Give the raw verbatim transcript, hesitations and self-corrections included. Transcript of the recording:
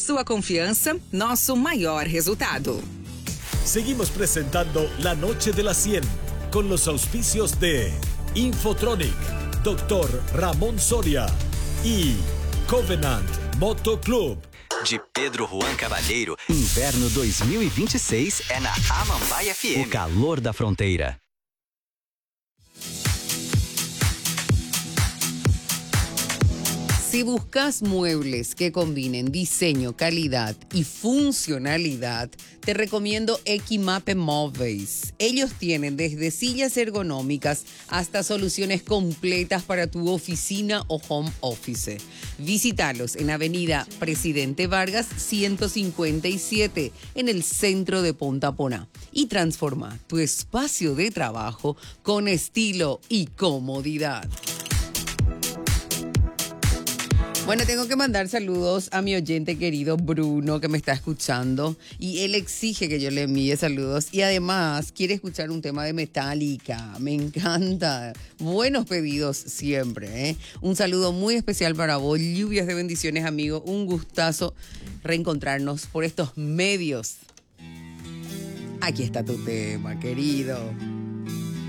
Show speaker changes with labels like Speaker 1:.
Speaker 1: Sua confiança, nosso maior resultado.
Speaker 2: Seguimos presentando La Noche de las cien con los auspicios de Infotronic, doctor Ramón Soria y Covenant Moto Club.
Speaker 3: De Pedro Juan Cavalheiro, Inverno dois mil e vinte e seis é na Amambai F M. O calor da fronteira.
Speaker 4: Si buscas muebles que combinen diseño, calidad y funcionalidad, te recomiendo Equimape Móveis. Ellos tienen desde sillas ergonómicas hasta soluciones completas para tu oficina o home office. Visítalos en Avenida Presidente Vargas ciento cincuenta y siete en el centro de Punta Poná y transforma tu espacio de trabajo con estilo y comodidad. Bueno, tengo que mandar saludos a mi oyente querido Bruno, que me está escuchando, y él exige que yo le envíe saludos y además quiere escuchar un tema de Metallica. Me encanta. Buenos pedidos siempre, ¿eh? Un saludo muy especial para vos. Lluvias de bendiciones, amigo. Un gustazo reencontrarnos por estos medios. Aquí está tu tema, querido.